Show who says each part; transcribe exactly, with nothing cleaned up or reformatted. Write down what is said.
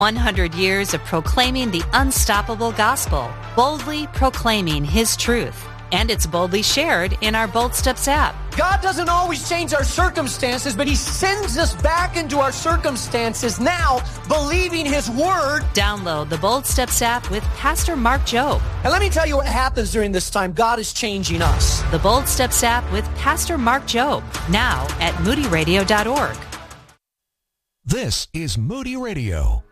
Speaker 1: one hundred years of proclaiming the unstoppable gospel, boldly proclaiming His truth. And it's boldly shared in our Bold Steps app.
Speaker 2: God doesn't always change our circumstances, but He sends us back into our circumstances now, believing His Word.
Speaker 1: Download the Bold Steps app with Pastor Mark Jobe.
Speaker 2: And let me tell you what happens during this time. God is changing us.
Speaker 1: The Bold Steps app with Pastor Mark Jobe, now at moody radio dot org.
Speaker 3: This is Moody Radio.